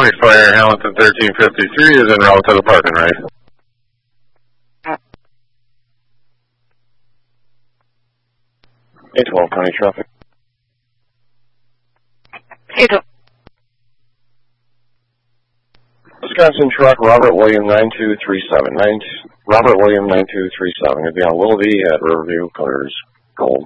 County Fire, Hamilton 1353 is en route to the parking right. 812 County Traffic. 812. Wisconsin truck, Robert William 9237. Robert William 9237. It'll be on Willoughby at Riverview, colors gold.